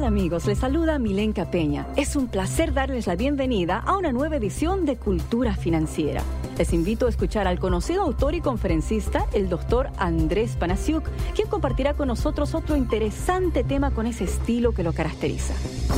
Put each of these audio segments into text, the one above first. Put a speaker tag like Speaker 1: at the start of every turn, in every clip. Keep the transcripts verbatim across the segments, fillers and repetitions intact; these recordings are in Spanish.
Speaker 1: tal amigos? Les saluda Milenka Peña. Es un placer darles la bienvenida a una nueva edición de Cultura Financiera. Les invito a escuchar al conocido autor y conferencista, el doctor Andrés Panasiuk, quien compartirá con nosotros otro interesante tema con ese estilo que lo caracteriza.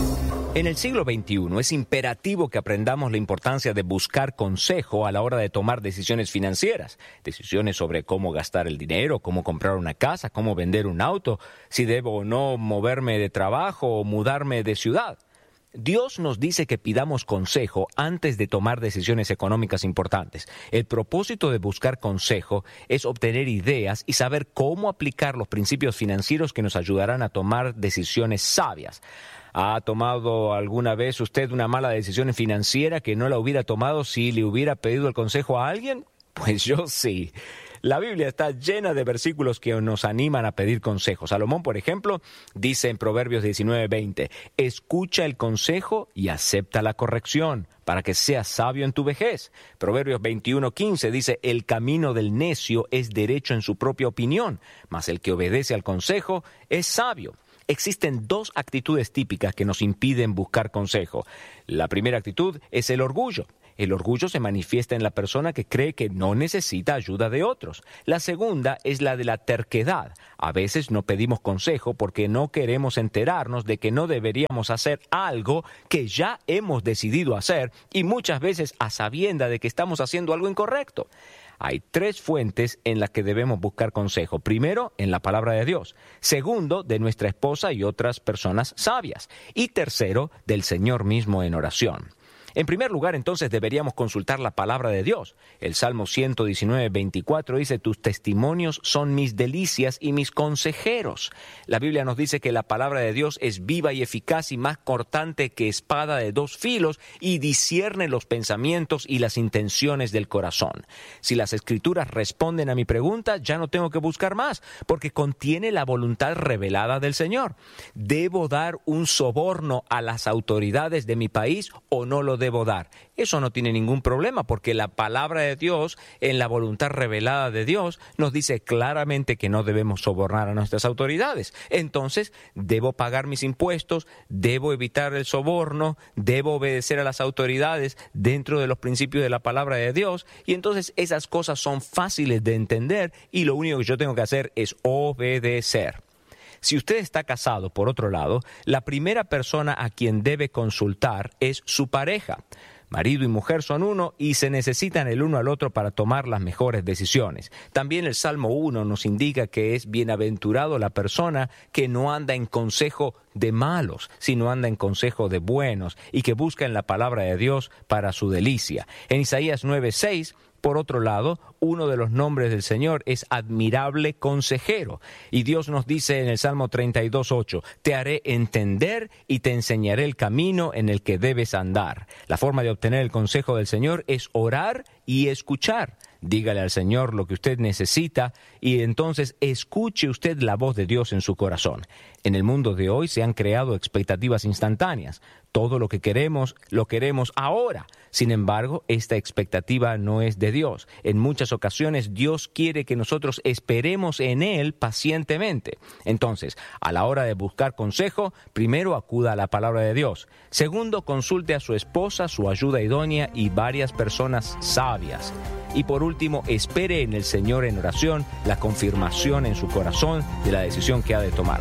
Speaker 2: En el siglo veintiuno es imperativo que aprendamos la importancia de buscar consejo a la hora de tomar decisiones financieras. Decisiones sobre cómo gastar el dinero, cómo comprar una casa, cómo vender un auto, si debo o no moverme de trabajo o mudarme de ciudad. Dios nos dice que pidamos consejo antes de tomar decisiones económicas importantes. El propósito de buscar consejo es obtener ideas y saber cómo aplicar los principios financieros que nos ayudarán a tomar decisiones sabias. ¿Ha tomado alguna vez usted una mala decisión financiera que no la hubiera tomado si le hubiera pedido el consejo a alguien? Pues yo sí. La Biblia está llena de versículos que nos animan a pedir consejos. Salomón, por ejemplo, dice en Proverbios diecinueve veinte, escucha el consejo y acepta la corrección, para que seas sabio en tu vejez. Proverbios veintiuno quince dice, el camino del necio es derecho en su propia opinión, mas el que obedece al consejo es sabio. Existen dos actitudes típicas que nos impiden buscar consejo. La primera actitud es el orgullo. El orgullo se manifiesta en la persona que cree que no necesita ayuda de otros. La segunda es la de la terquedad. A veces no pedimos consejo porque no queremos enterarnos de que no deberíamos hacer algo que ya hemos decidido hacer y muchas veces a sabienda de que estamos haciendo algo incorrecto. Hay tres fuentes en las que debemos buscar consejo. Primero, en la palabra de Dios. Segundo, de nuestra esposa y otras personas sabias. Y tercero, del Señor mismo en oración. En primer lugar, entonces, deberíamos consultar la palabra de Dios. El Salmo ciento diecinueve veinticuatro dice, tus testimonios son mis delicias y mis consejeros. La Biblia nos dice que la palabra de Dios es viva y eficaz y más cortante que espada de dos filos y discierne los pensamientos y las intenciones del corazón. Si las Escrituras responden a mi pregunta, ya no tengo que buscar más, porque contiene la voluntad revelada del Señor. ¿Debo dar un soborno a las autoridades de mi país o no lo debo? debo dar. Eso no tiene ningún problema porque la palabra de Dios, en la voluntad revelada de Dios, nos dice claramente que no debemos sobornar a nuestras autoridades. Entonces, debo pagar mis impuestos, debo evitar el soborno, debo obedecer a las autoridades dentro de los principios de la palabra de Dios y entonces esas cosas son fáciles de entender y lo único que yo tengo que hacer es obedecer. Si usted está casado, por otro lado, la primera persona a quien debe consultar es su pareja. Marido y mujer son uno y se necesitan el uno al otro para tomar las mejores decisiones. También el Salmo uno nos indica que es bienaventurado la persona que no anda en consejo de malos, sino anda en consejo de buenos y que busca en la palabra de Dios para su delicia. En Isaías nueve seis, por otro lado, uno de los nombres del Señor es admirable consejero. Y Dios nos dice en el Salmo treinta y dos ocho, te haré entender y te enseñaré el camino en el que debes andar. La forma de obtener el consejo del Señor es orar y escuchar. Dígale al Señor lo que usted necesita y entonces escuche usted la voz de Dios en su corazón. En el mundo de hoy se han creado expectativas instantáneas. Todo lo que queremos, lo queremos ahora. Sin embargo, esta expectativa no es de Dios. En muchas ocasiones Dios quiere que nosotros esperemos en Él pacientemente. Entonces, a la hora de buscar consejo, primero acuda a la palabra de Dios. Segundo, consulte a su esposa, su ayuda idónea y varias personas sabias. Y por último, espere en el Señor en oración la confirmación en su corazón de la decisión que ha de tomar.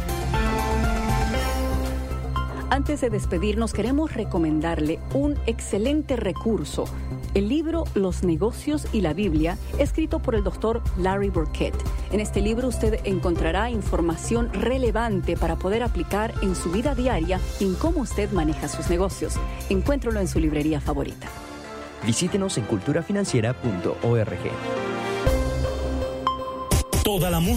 Speaker 1: Antes de despedirnos, queremos recomendarle un excelente recurso, el libro Los negocios y la Biblia, escrito por el doctor Larry Burkett. En este libro usted encontrará información relevante para poder aplicar en su vida diaria y en cómo usted maneja sus negocios. Encuéntralo en su librería favorita.
Speaker 3: Visítenos en cultura financiera punto org.
Speaker 4: Toda la música.